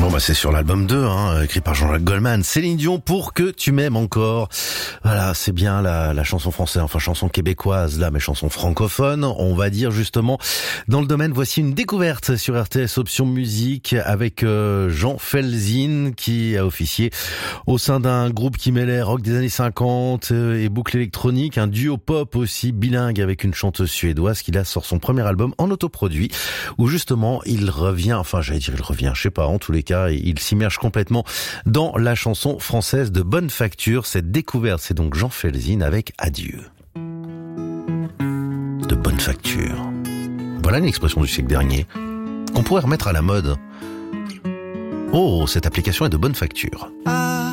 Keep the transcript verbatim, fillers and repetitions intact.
Bon bah c'est sur l'album deux, hein, écrit par Jean-Jacques Goldman. Céline Dion, Pour que tu m'aimes encore. Voilà, c'est bien la, la chanson française, enfin chanson québécoise là, mais chanson francophone, on va dire justement. Dans le domaine, voici une découverte sur R T S Option Musique avec euh, Jean Felzin qui a officié au sein d'un groupe qui mêlait rock des années cinquante et boucle électronique, un duo pop aussi bilingue avec une chanteuse suédoise qui là sort son premier album en autoproduit où justement il revient, enfin j'allais dire il revient, je sais pas, en tous les cas, il s'immerge complètement dans la chanson française de bonne facture. Cette découverte, c'est donc Jean Felzin avec Adieu. De bonne facture. Voilà une expression du siècle dernier qu'on pourrait remettre à la mode. Oh, cette application est de bonne facture.